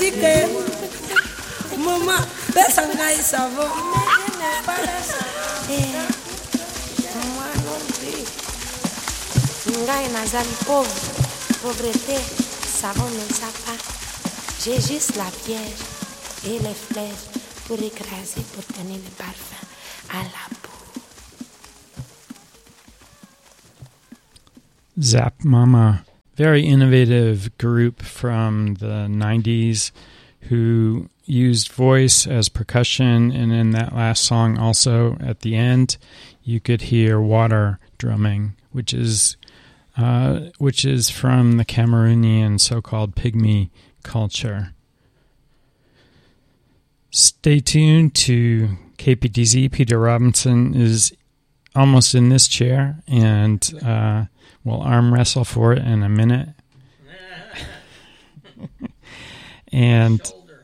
Maman, pesa ngai savon. Moi non plus. Ngai nazali pauvreté, savon ne ça pas. J'ai juste la piège et les flèches pour écraser, pour tenir le parfum à la peau. Zap Mama, very innovative group from the 90s who used voice as percussion, and in that last song also at the end you could hear water drumming, which is from the Cameroonian so-called pygmy culture. Stay tuned to KPDZ. Peter Robinson is almost in this chair, and we'll arm wrestle for it in a minute. And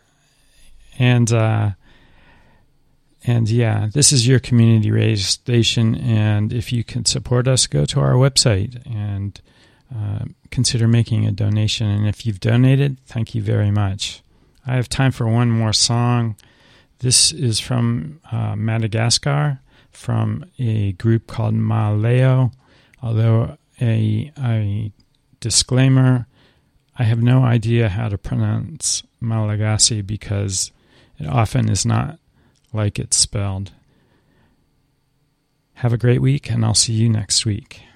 yeah, this is your community radio station, and if you can support us, go to our website and consider making a donation. And if you've donated, thank you very much. I have time for one more song. This is from Madagascar, from a group called Maleo. Although a disclaimer, I have no idea how to pronounce Malagasy because it often is not like it's spelled. Have a great week, and I'll see you next week.